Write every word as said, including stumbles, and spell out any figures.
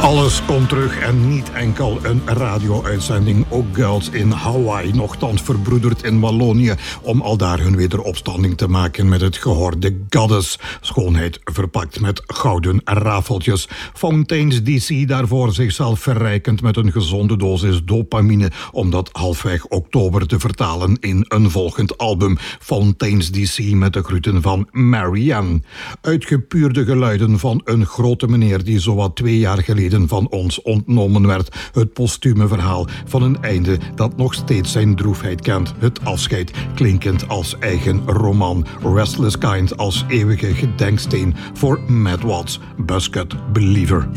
Alles komt terug en niet enkel een radio-uitzending. Ook Girls in Hawaii, nochtans verbroederd in Wallonië, om al daar hun wederopstanding te maken met het gehoorde Goddess. Schoonheid verpakt met gouden rafeltjes. Fountains D C daarvoor zichzelf verrijkend met een gezonde dosis dopamine, om dat halfweg oktober te vertalen in een volgend album. Fountains D C met de groeten van Marianne. Uitgepuurde geluiden van een grote meneer die zowat twee jaar geleden van ons ontnomen werd. Het postume verhaal van een einde dat nog steeds zijn droefheid kent. Het afscheid klinkend als eigen roman. Restless Kind als eeuwige gedenksteen voor Matt Watts, Buzzcut Believer.